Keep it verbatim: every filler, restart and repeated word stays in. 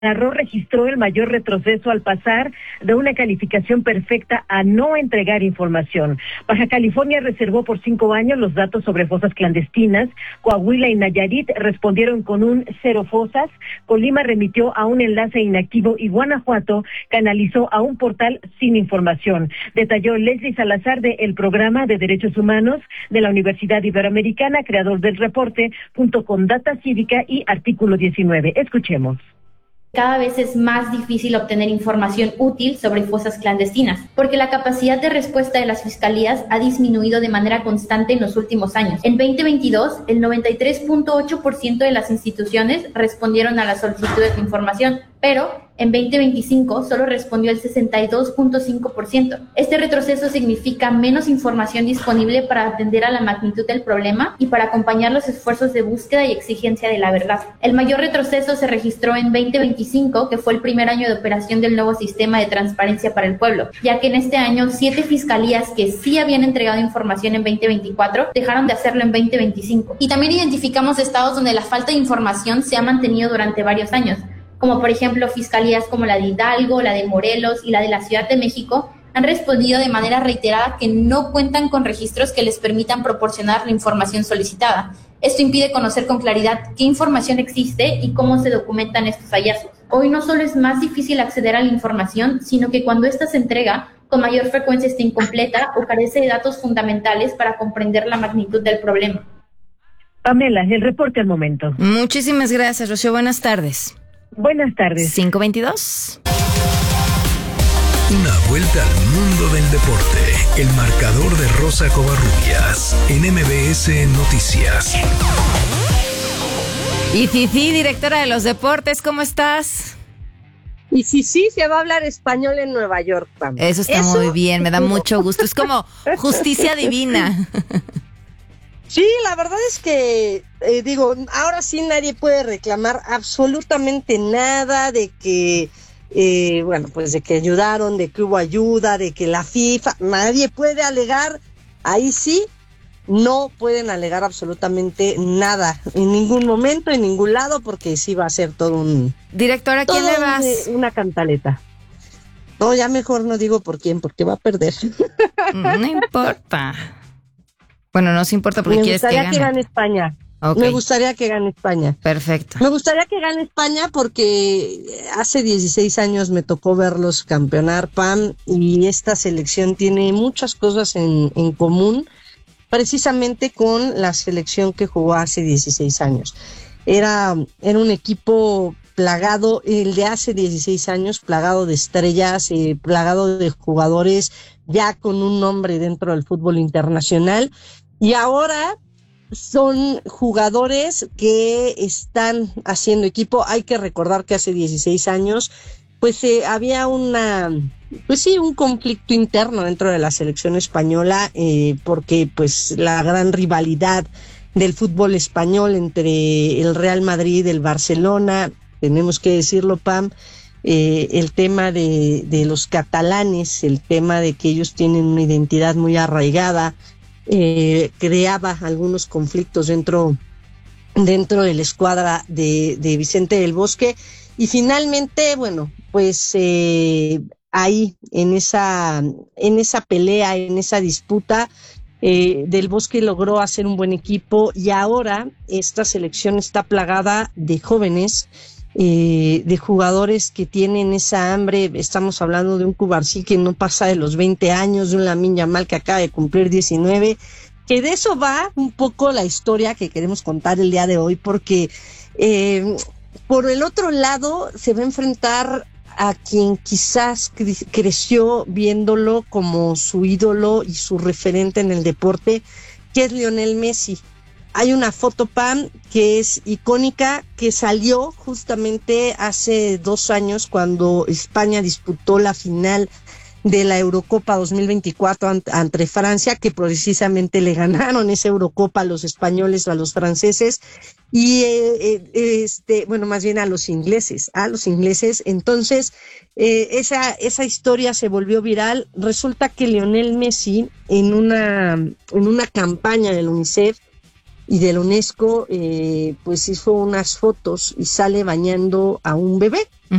Roo registró el mayor retroceso al pasar de una calificación perfecta a no entregar información. Baja California reservó por cinco años los datos sobre fosas clandestinas. Coahuila y Nayarit respondieron con un cero fosas. Colima remitió a un enlace inactivo y Guanajuato canalizó a un portal sin información. Detalló Leslie Salazar de el Programa de Derechos Humanos de la Universidad Iberoamericana, creador del reporte, junto con Data Cívica y Artículo diecinueve. Escuchemos. Cada vez es más difícil obtener información útil sobre fosas clandestinas, porque la capacidad de respuesta de las fiscalías ha disminuido de manera constante en los últimos años. En veinte veintidós, el noventa y tres punto ocho por ciento de las instituciones respondieron a las solicitudes de información, pero en veinte veinticinco solo respondió el sesenta y dos punto cinco por ciento. Este retroceso significa menos información disponible para atender a la magnitud del problema y para acompañar los esfuerzos de búsqueda y exigencia de la verdad. El mayor retroceso se registró en veinte veinticinco, que fue el primer año de operación del nuevo sistema de transparencia para el pueblo, ya que en este año siete fiscalías que sí habían entregado información en veinte veinticuatro dejaron de hacerlo en veinte veinticinco. Y también identificamos estados donde la falta de información se ha mantenido durante varios años, como por ejemplo fiscalías como la de Hidalgo, la de Morelos y la de la Ciudad de México, han respondido de manera reiterada que no cuentan con registros que les permitan proporcionar la información solicitada. Esto impide conocer con claridad qué información existe y cómo se documentan estos hallazgos. Hoy no solo es más difícil acceder a la información, sino que cuando ésta se entrega, con mayor frecuencia está incompleta o carece de datos fundamentales para comprender la magnitud del problema. Pamela, el reporte al momento. Muchísimas gracias, Rocío. Buenas tardes. Buenas tardes. cinco veintidós. Una vuelta al mundo del deporte. El marcador de Rosa Covarrubias en M B S Noticias. Y Fifi, directora de los deportes, ¿cómo estás? Y sí, sí, se va a hablar español en Nueva York, Pam. Eso está Eso, muy bien, me da mucho gusto. Es como justicia divina. Sí, la verdad es que, eh, digo, ahora sí nadie puede reclamar absolutamente nada de que, eh, bueno, pues de que ayudaron, de que hubo ayuda, de que la FIFA, nadie puede alegar, ahí sí, no pueden alegar absolutamente nada, en ningún momento, en ningún lado, porque sí va a ser todo un... Directora, ¿a quién le vas? Un, una cantaleta. No, ya mejor no digo por quién, porque va a perder. No importa. Bueno, no se importa porque quieres que gane. Me gustaría que gane España. Okay. Me gustaría que gane España. Perfecto. Me gustaría que gane España porque hace dieciséis años me tocó verlos campeonar, Pam, y esta selección tiene muchas cosas en, en común, precisamente con la selección que jugó hace dieciséis años. Era, era un equipo plagado, el de hace dieciséis años, plagado de estrellas, eh, plagado de jugadores ya con un nombre dentro del fútbol internacional. Y ahora son jugadores que están haciendo equipo. Hay que recordar que hace dieciséis años, pues eh, había una, pues sí, un conflicto interno dentro de la selección española, eh, porque pues la gran rivalidad del fútbol español entre el Real Madrid y el Barcelona, tenemos que decirlo, Pam, eh, el tema de, de los catalanes, el tema de que ellos tienen una identidad muy arraigada, Eh, creaba algunos conflictos dentro dentro de la escuadra de, de Vicente del Bosque, y finalmente, bueno, pues eh, ahí en esa en esa pelea, en esa disputa, eh, Del Bosque logró hacer un buen equipo, y ahora esta selección está plagada de jóvenes, Eh, de jugadores que tienen esa hambre. Estamos hablando de un Cubarsí que no pasa de los veinte años, de un Lamine Yamal que acaba de cumplir diecinueve, que de eso va un poco la historia que queremos contar el día de hoy, porque eh, por el otro lado se va a enfrentar a quien quizás cre- creció viéndolo como su ídolo y su referente en el deporte, que es Lionel Messi. Hay una foto, Pam, que es icónica, que salió justamente hace dos años cuando España disputó la final de la Eurocopa dos mil veinticuatro ante Francia, que precisamente le ganaron esa Eurocopa a los españoles o a los franceses, y eh, eh, este, bueno, más bien a los ingleses, a los ingleses. Entonces, eh, esa, esa historia se volvió viral. Resulta que Lionel Messi, en una, en una campaña del UNICEF, y de la UNESCO, eh, pues hizo unas fotos y sale bañando a un bebé.